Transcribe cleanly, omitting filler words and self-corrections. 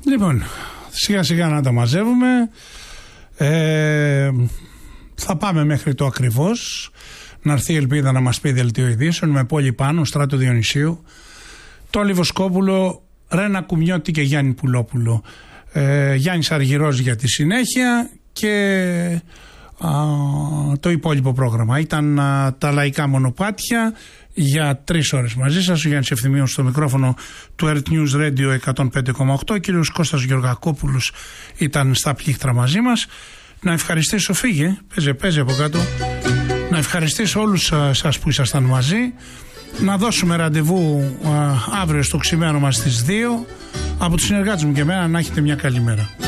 Λοιπόν, σιγά σιγά να τα μαζεύουμε. Θα πάμε μέχρι το ακριβώς. Να έρθει η Ελπίδα να μας πει δελτίο ειδήσεων με Πόλη Πάνο, Στράτο Διονυσίου, Τόλι Βοσκόπουλο, Ρένα Κουμιώτη και Γιάννη Πουλόπουλο. Γιάννης Αργυρός για τη συνέχεια και το υπόλοιπο πρόγραμμα. Ήταν τα λαϊκά μονοπάτια για 3 ώρες μαζί σας. Ο Γιάννης Ευθυμίος στο μικρόφωνο του Earth News Radio 105,8. Ο κύριος Κώστας Γεωργακόπουλος ήταν στα πλήκτρα μαζί μας. Να ευχαριστήσω, φύγε, παίζε από κάτω. Να ευχαριστήσω όλους σας που ήσασταν μαζί. Να δώσουμε ραντεβού αύριο στο ξημέρωμα στις 2. Από τους συνεργάτες μου και εμένα να έχετε μια καλή μέρα.